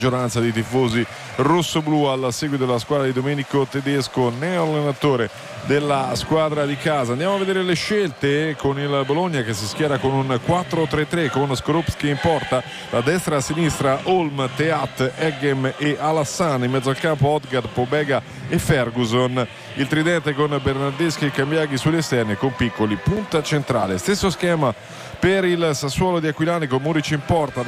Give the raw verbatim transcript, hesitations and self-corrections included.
maggioranza di tifosi rossoblù al seguito della squadra di Domenico Tedesco, neo-allenatore della squadra di casa. Andiamo a vedere le scelte con il Bologna che si schiera con un quattro tre tre con Skorupski in porta, da destra a sinistra Olm, Teat, Eggem e Alassane, in mezzo al campo Odgaard, Pobega e Ferguson, il tridente con Bernardeschi e Cambiaghi sugli esterni con Piccoli punta centrale. Stesso schema per il Sassuolo di Aquilani con Muric in porta.